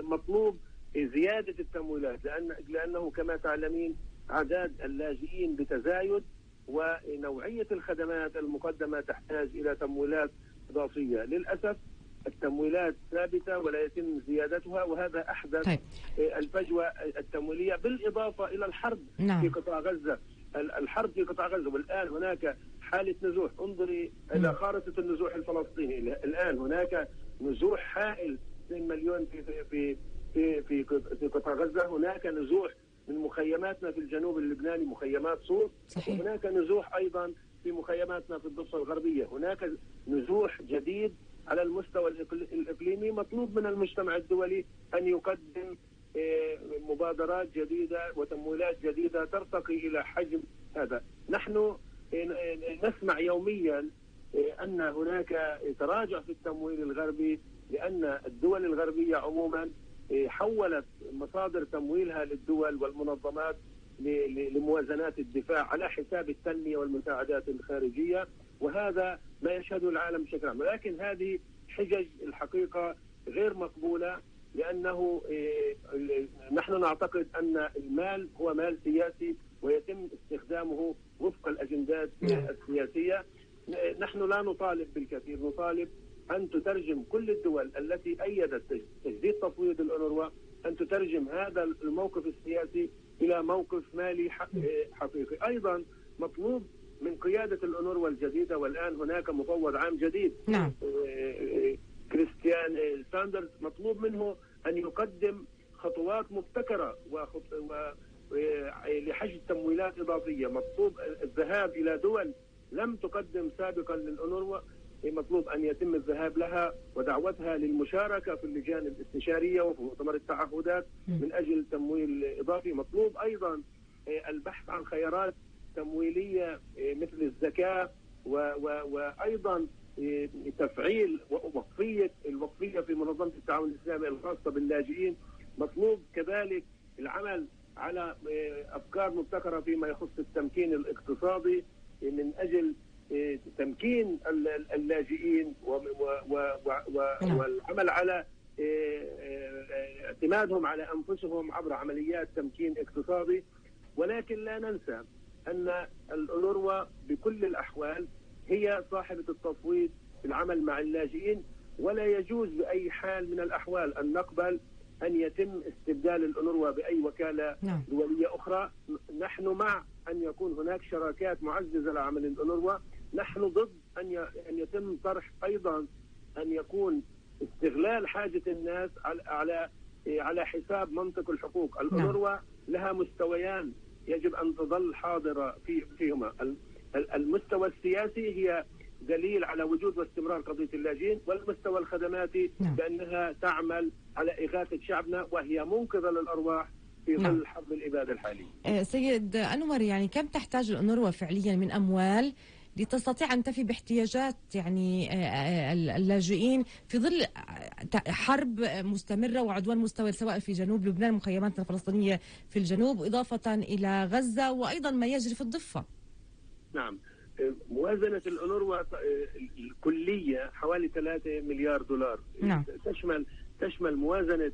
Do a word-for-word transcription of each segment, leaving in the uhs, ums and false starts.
مطلوب زيادة التمويلات، لأن لأنه كما تعلمين أعداد اللاجئين بتزايد، ونوعية الخدمات المقدمة تحتاج إلى تمويلات إضافية. للأسف التمويلات ثابتة ولا يتم زيادتها، وهذا أحدث طيب. الفجوة التمويلية، بالإضافة إلى الحرب نعم. في قطاع غزة، الحرب في قطاع غزة، والآن هناك حالة نزوح. انظري إلى خارطة النزوح الفلسطيني، الآن هناك نزوح هائل اثنين مليون في في في في في قطاع غزة. هناك نزوح من مخيماتنا في الجنوب اللبناني، مخيمات صور، صحيح. وهناك نزوح أيضا في مخيماتنا في الضفة الغربية. هناك نزوح جديد على المستوى الإقليمي. مطلوب من المجتمع الدولي أن يقدم مبادرات جديدة وتمويلات جديدة ترتقي إلى حجم هذا. نحن نسمع يوميا أن هناك تراجع في التمويل الغربي، لأن الدول الغربية عموما حولت مصادر تمويلها للدول والمنظمات لموازنات الدفاع على حساب التنمية والمساعدات الخارجية، وهذا ما يشهده العالم بشكل عام. ولكن هذه حجج الحقيقة غير مقبولة، لأنه نحن نعتقد أن المال هو مال سياسي ويتم استخدامه وفق الأجندات السياسية. نحن لا نطالب بالكثير، نطالب أن تترجم كل الدول التي أيدت تجديد تفويض الأونروا أن تترجم هذا الموقف السياسي إلى موقف مالي حقيقي. أيضا مطلوب من قيادة الأونروا الجديدة، والآن هناك مفوض عام جديد نعم. كريستيان ساندرز، مطلوب منه أن يقدم خطوات مبتكرة لحشد تمويلات إضافية. مطلوب الذهاب إلى دول لم تقدم سابقا للأونروا، مطلوب أن يتم الذهاب لها ودعوتها للمشاركة في اللجان الاستشارية وفي مؤتمر التعهدات من أجل تمويل إضافي. مطلوب أيضا البحث عن خيارات تمويلية مثل الزكاة، وأيضا تفعيل وقفية الوقفية في منظمة التعاون الإسلامي الخاصة باللاجئين. مطلوب كذلك العمل على أفكار مبتكرة فيما يخص التمكين الاقتصادي من أجل تمكين اللاجئين والعمل على اعتمادهم على أنفسهم عبر عمليات تمكين اقتصادي. ولكن لا ننسى أن الأونروا بكل الأحوال هي صاحبة التفويض في العمل مع اللاجئين، ولا يجوز بأي حال من الأحوال أن نقبل أن يتم استبدال الأونروا بأي وكالة نعم. دولية أخرى. نحن مع أن يكون هناك شراكات معززة لعمل الأونروا. نحن ضد أن أن يتم طرح أيضا أن يكون استغلال حاجة الناس على على على حساب منطق الحقوق. الأونروا لها مستويان يجب أن تظل حاضرة في فيهما. المستوى السياسي هي دليل على وجود واستمرار قضية اللاجئين، والمستوى الخدماتي بأنها تعمل على إغاثة شعبنا، وهي منقذة للأرواح في ظل حرب الإبادة الحالية. سيد أنور، يعني كم تحتاج الأونروا فعليا من أموال لتستطيع أن تفي باحتياجات يعني اللاجئين في ظل حرب مستمرة وعدوان مستمر سواء في جنوب لبنان مخيماتنا الفلسطينية في الجنوب، إضافة إلى غزة وأيضا ما يجري في الضفة؟ نعم، موازنة الأونروا الكلية حوالي ثلاثة مليار دولار. نعم. تشمل تشمل موازنة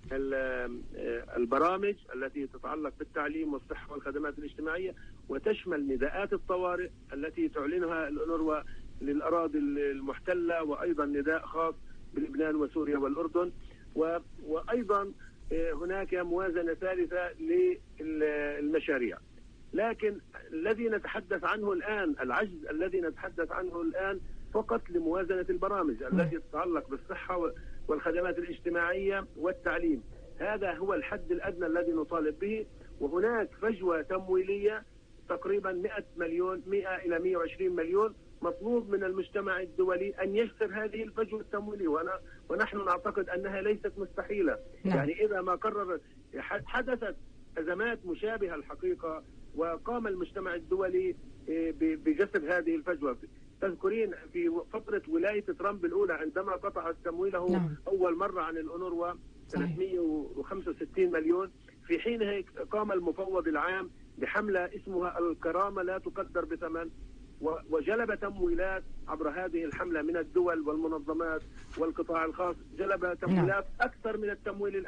البرامج التي تتعلق بالتعليم والصحة والخدمات الاجتماعية، وتشمل نداءات الطوارئ التي تعلنها الأونروا للأراضي المحتلة، وأيضا نداء خاص بلبنان وسوريا والأردن. وأيضا هناك موازنة ثالثة للمشاريع. لكن الذي نتحدث عنه الآن، العجز الذي نتحدث عنه الآن فقط لموازنة البرامج التي تتعلق بالصحة والخدمات الاجتماعية والتعليم. هذا هو الحد الأدنى الذي نطالب به. وهناك فجوة تمويلية تقريبا مئة مليون مئة إلى مئة وعشرين مليون. مطلوب من المجتمع الدولي أن يكسر هذه الفجوة التمويلية، ونحن نعتقد أنها ليست مستحيلة. نعم. يعني إذا ما قرر حدثت أزمات مشابهة الحقيقة وقام المجتمع الدولي بجسد هذه الفجوة. تذكرين في فترة ولاية ترامب الأولى عندما قطع تمويله نعم. أول مرة عن الأونروا ثلاثمئة وخمسة وستين مليون، في حينها قام المفوض العام بحملة اسمها الكرامة لا تقدر بثمن، وجلب تمويلات عبر هذه الحملة من الدول والمنظمات والقطاع الخاص، جلب تمويلات أكثر من التمويل الآن.